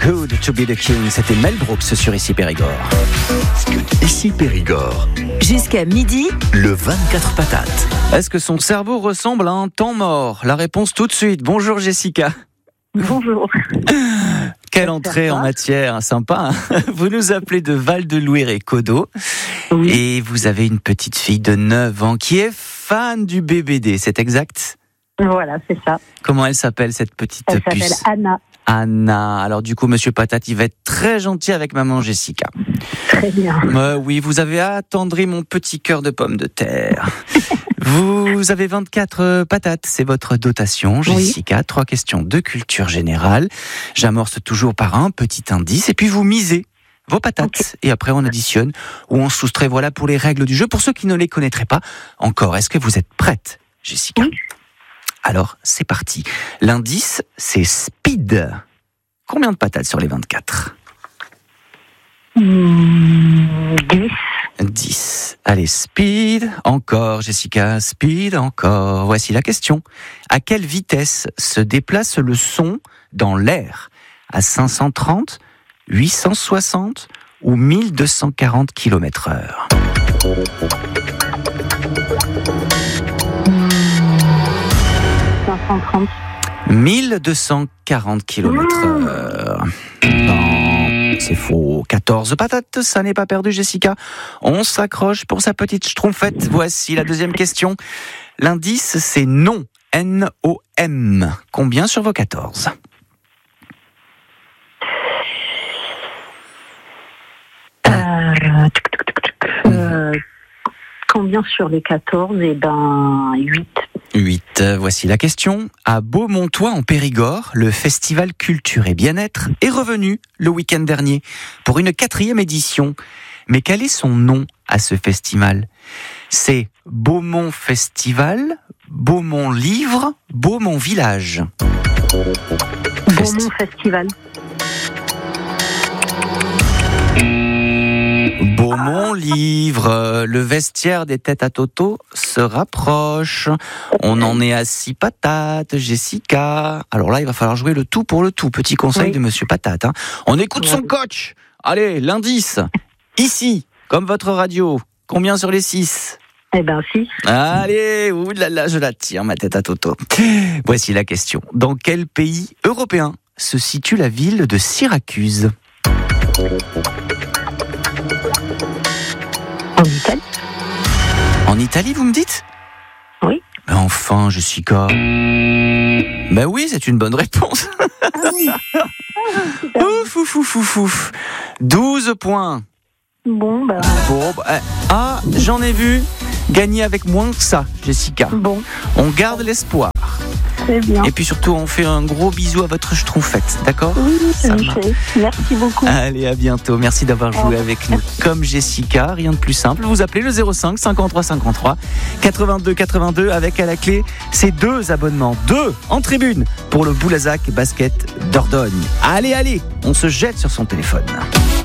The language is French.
Good to be the king. C'était Mel Brooks sur Ici Périgord. Ici Périgord. Jusqu'à midi, Le 24 patates. Est-ce que son cerveau ressemble à un temps mort? La réponse tout de suite. Bonjour Jessica. Bonjour. Quelle entrée en matière, sympa. Hein, vous nous appelez de Val-de-Louire et Codo. Oui. Et vous avez une petite fille de 9 ans qui est fan du BBD, c'est exact? Voilà, c'est ça. Comment elle s'appelle cette petite Elle puce? s'appelle Anna. Anna. Alors du coup, Monsieur Patate, il va être très gentil avec maman Jessica. Très bien. Oui, vous avez attendri mon petit cœur de pomme de terre. Vous avez 24 patates, c'est votre dotation, Jessica. Oui. 3 questions de culture générale. J'amorce toujours par un petit indice et puis vous misez vos patates. Okay. Et après on additionne ou on soustrait. Voilà pour les règles du jeu. Pour ceux qui ne les connaîtraient pas encore, est-ce que vous êtes prête, Jessica? Oui. Alors, c'est parti. L'indice, c'est speed. Combien de patates sur les 24? 10. 10. Allez, speed. Encore, Jessica. Speed, encore. Voici la question. À quelle vitesse se déplace le son dans l'air? À 530, 860 ou 1240 km/h? 530. 1240 km/h. Non, c'est faux. 14 patates, ça n'est pas perdu, Jessica. On s'accroche pour sa petite schtroumpfette. Voici la deuxième question. L'indice, c'est nom. N-O-M. Combien sur vos 14? Combien sur les 14? 8. 8. Voici la question. À Beaumontois en Périgord, le festival Culture et Bien-être est revenu le week-end dernier pour une 4e édition. Mais quel est son nom à ce festival? C'est Beaumont Festival, Beaumont Livre, Beaumont Village. Beaumont Festival. Beaumont Livre, le vestiaire des têtes à Toto se rapproche. On en est à 6 patates, Jessica. Alors là, il va falloir jouer le tout pour le tout. Petit conseil de Monsieur Patate. Hein. On écoute son coach. Allez, l'indice. Ici, comme votre radio. Combien sur les 6? 6. Allez, oulala, je la tire, ma tête à Toto. Voici la question. Dans quel pays européen se situe la ville de Syracuse? En Italie. En Italie, vous me dites? Oui. Mais enfin, Jessica. Ben oui, c'est une bonne réponse. Ouf. 12 points. Bon, j'en ai vu gagner avec moins que ça, Jessica. Bon. On garde l'espoir. Très bien. Et puis surtout, on fait un gros bisou à votre schtroumpfette, d'accord? Oui, merci beaucoup. Allez, à bientôt. Merci d'avoir joué avec nous. Comme Jessica, rien de plus simple. Vous appelez le 05 53 53 82 82 avec à la clé ces 2 abonnements. 2 en tribune pour le Boulazac Basket Dordogne. Allez, on se jette sur son téléphone.